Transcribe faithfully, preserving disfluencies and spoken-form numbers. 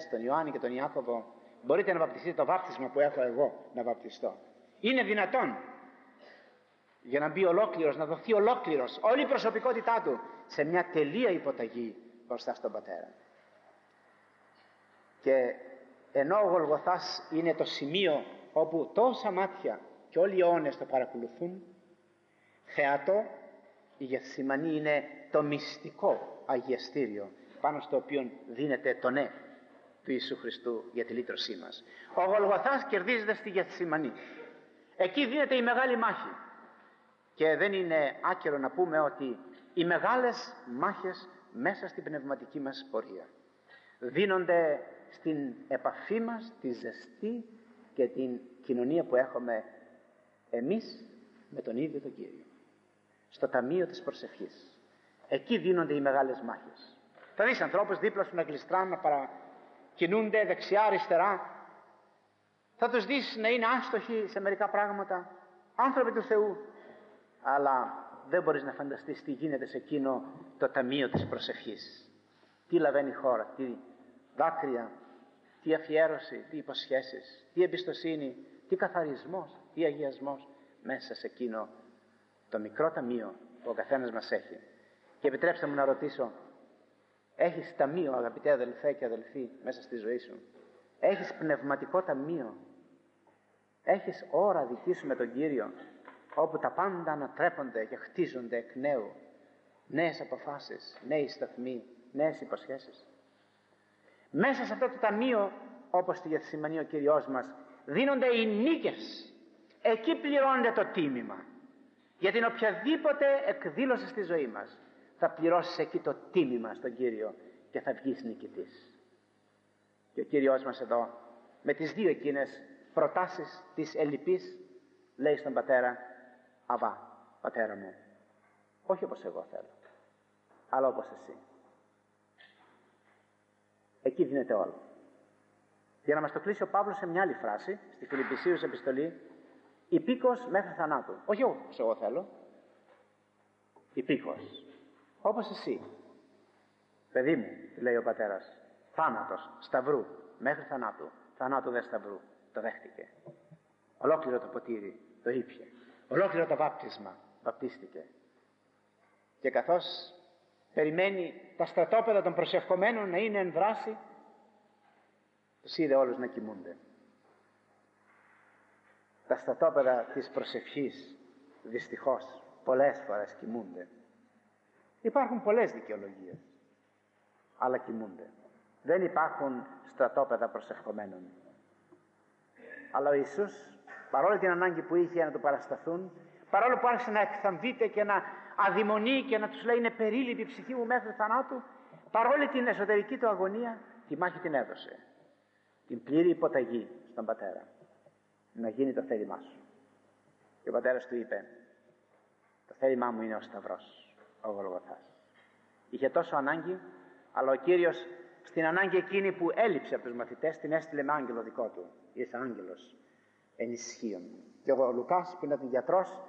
Πέτρος, τον Ιωάννη και τον Ιάκωβο, μπορείτε να βαπτιστείτε το βάπτισμα που έχω εγώ να βαπτιστώ. Είναι δυνατόν για να μπει ολόκληρος, να δοθεί ολόκληρος όλη η προσωπικότητά του σε μια τελεία υποταγή μπροστά στον Πατέρα. Και ενώ ο Γολγοθάς είναι το σημείο όπου τόσα μάτια και όλοι οι αιώνες το παρακολουθούν, θεατό η Γεθσιμανή είναι το μυστικό αγιαστήριο πάνω στο οποίο δίνεται το ναι του Ιησού Χριστού για τη λύτρωσή μας. Ο Γολγοθάς κερδίζεται στη Γεθσιμανή. Εκεί δίνεται η μεγάλη μάχη. Και δεν είναι άκερο να πούμε ότι οι μεγάλες μάχες μέσα στην πνευματική μας πορεία δίνονται στην επαφή μας, τη ζεστή και την κοινωνία που έχουμε εμείς με τον ίδιο τον Κύριο. Στο ταμείο της προσευχής. Εκεί δίνονται οι μεγάλες μάχες. Θα δεις ανθρώπους δίπλα σου να γλιστράνε, να παρακινούνται δεξιά αριστερά. Θα τους δεις να είναι άστοχοι σε μερικά πράγματα, άνθρωποι του Θεού. Αλλά δεν μπορείς να φανταστείς τι γίνεται σε εκείνο το ταμείο της προσευχής. Τι λαβαίνει η χώρα, τι δάκρυα, τι αφιέρωση, τι υποσχέσεις, τι εμπιστοσύνη, τι καθαρισμός, τι αγιασμός μέσα σε εκείνο το μικρό ταμείο που ο καθένας μας έχει. Και επιτρέψτε μου να ρωτήσω, έχεις ταμείο, αγαπητέ αδελφέ και αδελφοί, μέσα στη ζωή σου? Έχεις πνευματικό ταμείο? Έχεις ώρα δική σου με τον Κύριο, όπου τα πάντα ανατρέπονται και χτίζονται εκ νέου, νέες αποφάσεις, νέοι σταθμοί, νέες υποσχέσεις? Μέσα σε αυτό το ταμείο, όπως στη Γεθσιμανή ο Κύριος μας, δίνονται οι νίκες. Εκεί πληρώνεται το τίμημα. Για την οποιαδήποτε εκδήλωση στη ζωή μας θα πληρώσεις εκεί το τίμημα στον Κύριο και θα βγεις νικητής. Και ο Κύριος μας εδώ με τις δύο εκείνες προτάσεις της ελλειπής λέει στον Πατέρα, Αβά, Πατέρα μου, όχι όπως εγώ θέλω, αλλά όπως εσύ. Εκεί δίνεται όλο. Για να μας το κλείσει ο Παύλος σε μια άλλη φράση, στη Φιλιππισίους επιστολή, υπήκος μέχρι θανάτου. Όχι όπως εγώ θέλω, υπήκος, όπως εσύ. Παιδί μου, λέει ο Πατέρας, θάνατος, σταυρού, μέχρι θανάτου. Θανάτου δε σταυρού, το δέχτηκε. Ολόκληρο το ποτήρι, το ήπιε. Ολόκληρο το βάπτισμα, βαπτίστηκε. Και καθώς περιμένει τα στρατόπεδα των προσευχομένων να είναι εν δράση, τους είδε όλους να κοιμούνται. Τα στρατόπεδα της προσευχής δυστυχώς πολλές φορές κοιμούνται. Υπάρχουν πολλές δικαιολογίες, αλλά κοιμούνται. Δεν υπάρχουν στρατόπεδα προσευχομένων. Αλλά ο Ιησούς, παρόλο την ανάγκη που είχε να του παρασταθούν, παρόλο που άρχισε να εκθαμβείται και να αδειμονεί και να τους λέει είναι περίληπη η ψυχή μου μέχρι θανάτου, παρόλη την εσωτερική του αγωνία, τη μάχη την έδωσε. Την πλήρη υποταγή στον Πατέρα. Να γίνει το θέλημά σου. Και ο Πατέρας του είπε, το θέλημά μου είναι ο Σταυρός, ο Γολγοθάς. Είχε τόσο ανάγκη, αλλά ο Κύριος στην ανάγκη εκείνη που έλειψε από τους μαθητές την έστειλε με άγγελο δικό του. Ήρθε άγγελος ενισχύων. Και ο Λουκάς που ήταν γιατρός